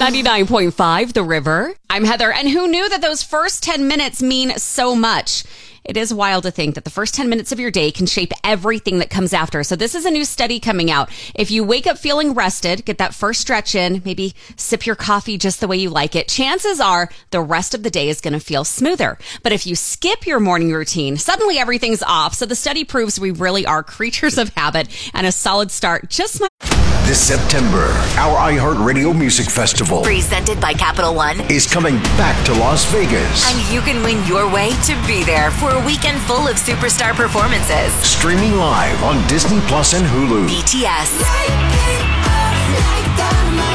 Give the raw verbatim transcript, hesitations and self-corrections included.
ninety-nine point five The River. I'm Heather, and who knew that those first ten minutes mean so much? It is wild to think that the first ten minutes of your day can shape everything that comes after. So this is a new study coming out. If you wake up feeling rested, get that first stretch in, maybe sip your coffee just the way you like it, chances are the rest of the day is going to feel smoother. But if you skip your morning routine, suddenly everything's off. So the study proves we really are creatures of habit, and a solid start just might... This September, our iHeartRadio Music Festival, presented by Capital One, is coming back to Las Vegas. And you can win your way to be there for a weekend full of superstar performances. Streaming live on Disney Plus and Hulu. B T S.